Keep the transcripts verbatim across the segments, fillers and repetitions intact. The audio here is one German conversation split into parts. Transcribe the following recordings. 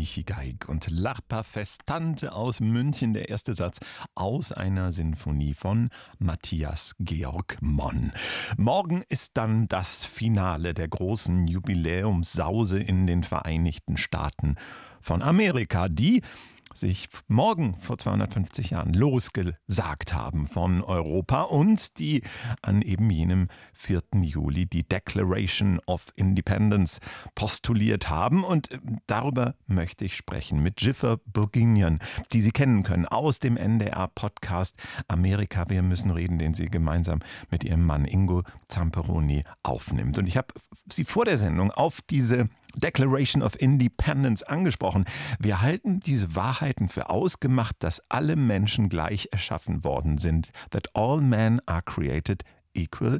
Michi Geig und Larpa Festante aus München, der erste Satz aus einer Sinfonie von Matthias Georg Monn. Morgen ist dann das Finale der großen Jubiläumssause in den Vereinigten Staaten von Amerika, die sich morgen vor zweihundertfünfzig Jahren losgesagt haben von Europa und die an eben jenem vierten Juli die Declaration of Independence postuliert haben. Und darüber möchte ich sprechen mit Jiffer Bourguignon, die Sie kennen können aus dem N D R-Podcast Amerika, wir müssen reden, den sie gemeinsam mit ihrem Mann Ingo Zamperoni aufnimmt. Und ich habe sie vor der Sendung auf diese Declaration of Independence angesprochen. Wir halten diese Wahrheiten für ausgemacht, dass alle Menschen gleich erschaffen worden sind. That all men are created equal.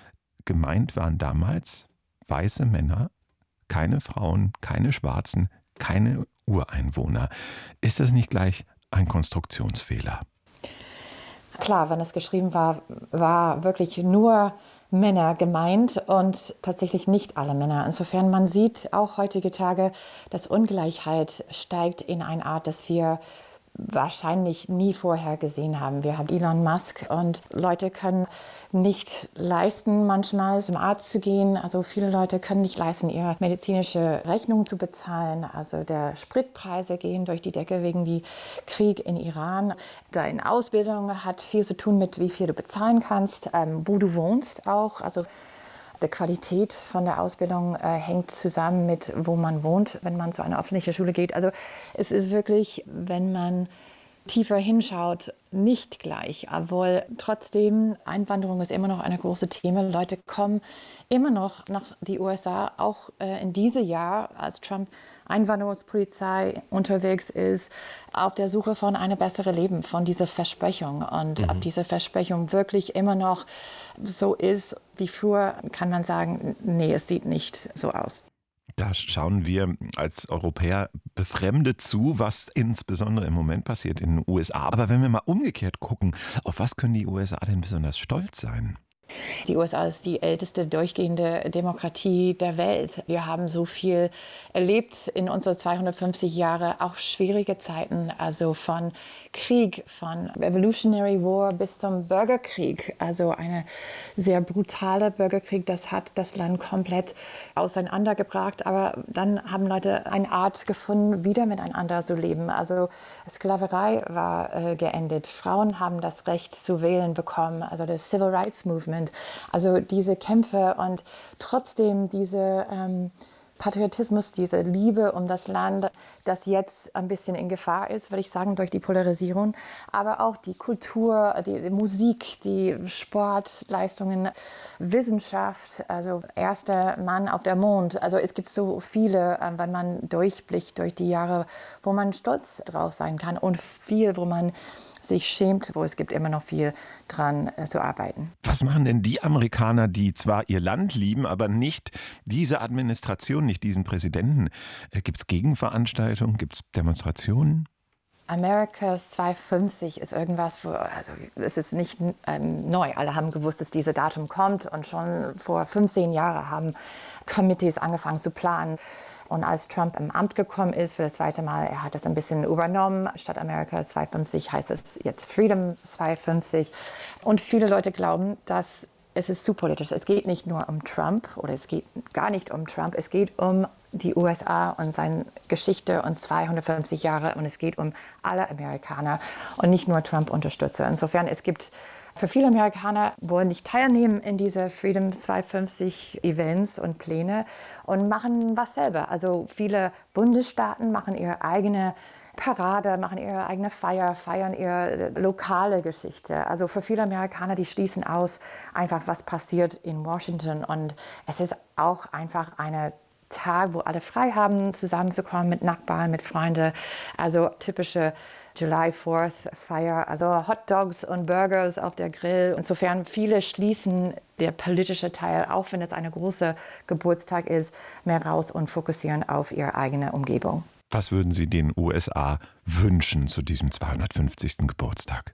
Gemeint waren damals weiße Männer, keine Frauen, keine Schwarzen, keine Ureinwohner. Ist das nicht gleich ein Konstruktionsfehler? Klar, wenn es geschrieben war, war wirklich nur Männer gemeint und tatsächlich nicht alle Männer. Insofern, man sieht auch heutige Tage, dass Ungleichheit steigt in eine Art, dass wir wahrscheinlich nie vorher gesehen haben. Wir haben Elon Musk und Leute können nicht leisten, manchmal zum Arzt zu gehen. Also viele Leute können nicht leisten, ihre medizinische Rechnung zu bezahlen. Also der Spritpreise gehen durch die Decke wegen dem Krieg in Iran. Deine Ausbildung hat viel zu tun mit, wie viel du bezahlen kannst, ähm, wo du wohnst auch. Also die Qualität von der Ausbildung äh, hängt zusammen mit, wo man wohnt, wenn man zu einer öffentlichen Schule geht. Also es ist wirklich, wenn man tiefer hinschaut, nicht gleich. Obwohl trotzdem, Einwanderung ist immer noch eine große Thema. Leute kommen immer noch nach die U S A, auch äh, in diesem Jahr, als Trump Einwanderungspolizei unterwegs ist, auf der Suche von einem besseren Leben, von dieser Versprechung. Und mhm. ob diese Versprechung wirklich immer noch so ist wie früher, kann man sagen, nee, es sieht nicht so aus. Da schauen wir als Europäer befremdet zu, was insbesondere im Moment passiert in den U S A. Aber wenn wir mal umgekehrt gucken, auf was können die U S A denn besonders stolz sein? Die U S A ist die älteste durchgehende Demokratie der Welt. Wir haben so viel erlebt in unseren zweihundertfünfzig Jahren, auch schwierige Zeiten, also von Krieg, von Revolutionary War bis zum Bürgerkrieg. Also eine sehr brutale Bürgerkrieg, das hat das Land komplett auseinandergebracht. Aber dann haben Leute eine Art gefunden, wieder miteinander zu leben. Also Sklaverei war äh, geendet. Frauen haben das Recht zu wählen bekommen. Also das Civil Rights Movement. Also diese Kämpfe und trotzdem diese ähm, Patriotismus, diese Liebe um das Land, das jetzt ein bisschen in Gefahr ist, würde ich sagen, durch die Polarisierung. Aber auch die Kultur, die, die Musik, die Sportleistungen, Wissenschaft, also erster Mann auf der Mond. Also es gibt so viele, äh, wenn man durchblickt durch die Jahre, wo man stolz drauf sein kann und viel, wo man sich schämt, wo es gibt immer noch viel dran äh, zu arbeiten. Was machen denn die Amerikaner, die zwar ihr Land lieben, aber nicht diese Administration, nicht diesen Präsidenten? Äh, gibt es Gegenveranstaltungen, gibt es Demonstrationen? America's zweihundertfünfzig ist irgendwas, wo, also es ist nicht ähm, neu. Alle haben gewusst, dass dieses Datum kommt und schon vor fünfzehn Jahren haben Committees angefangen zu planen. Und als Trump im Amt gekommen ist für das zweite Mal, er hat das ein bisschen übernommen. Statt America zweihundertfünfzig heißt es jetzt Freedom zweihundertfünfzig. Und viele Leute glauben, dass es ist zu politisch. Es geht nicht nur um Trump oder es geht gar nicht um Trump. Es geht um die U S A und seine Geschichte und zweihundertfünfzig Jahre. Und es geht um alle Amerikaner und nicht nur Trump-Unterstützer. Insofern, es gibt für viele Amerikaner wollen nicht teilnehmen in diese Freedom zweihundertfünfzig Events und Pläne und machen was selber. Also viele Bundesstaaten machen ihre eigene Parade, machen ihre eigene Feier, feiern ihre lokale Geschichte. Also für viele Amerikaner, die schließen aus, einfach was passiert in Washington. Und es ist auch einfach eine Tag, wo alle frei haben, zusammenzukommen mit Nachbarn, mit Freunden. Also typische July fourth Feier, also Hot Dogs und Burgers auf der Grill. Insofern viele schließen der politische Teil, auch wenn es ein großer Geburtstag ist, mehr raus und fokussieren auf ihre eigene Umgebung. Was würden Sie den U S A wünschen zu diesem zweihundertfünfzigsten Geburtstag?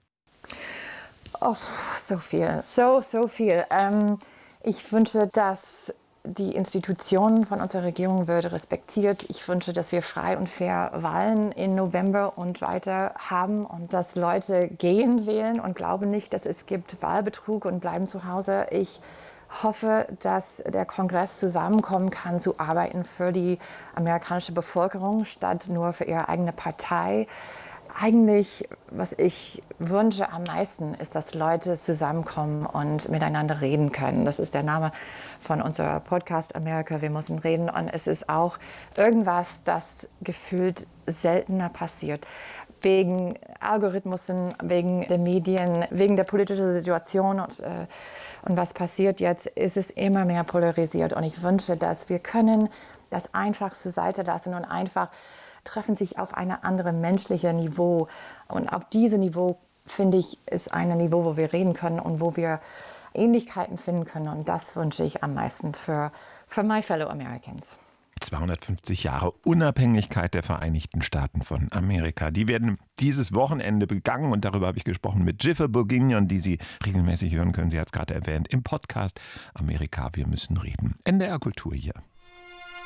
Oh, so viel, so, so viel. Ähm, ich wünsche, dass die Institutionen von unserer Regierung würde respektiert. Ich wünsche, dass wir frei und fair Wahlen im November und weiter haben und dass Leute gehen wählen und glauben nicht, dass es gibt Wahlbetrug und bleiben zu Hause. Ich hoffe, dass der Kongress zusammenkommen kann, zu arbeiten für die amerikanische Bevölkerung statt nur für ihre eigene Partei. Eigentlich, was ich wünsche am meisten, ist, dass Leute zusammenkommen und miteinander reden können. Das ist der Name von unserem Podcast Amerika, wir müssen reden. Und es ist auch irgendwas, das gefühlt seltener passiert. Wegen Algorithmen, wegen der Medien, wegen der politischen Situation und, äh, und was passiert jetzt, ist es immer mehr polarisiert. Und ich wünsche, dass wir können das einfach zur Seite lassen und einfach treffen sich auf ein anderes menschliches Niveau. Und auf diesem Niveau, finde ich, ist ein Niveau, wo wir reden können und wo wir Ähnlichkeiten finden können. Und das wünsche ich am meisten für, für my fellow Americans. zweihundertfünfzig Jahre Unabhängigkeit der Vereinigten Staaten von Amerika. Die werden dieses Wochenende begangen und darüber habe ich gesprochen mit Jiffy Bourguignon, die Sie regelmäßig hören können. Sie hat es gerade erwähnt im Podcast Amerika, wir müssen reden. N D R Kultur hier.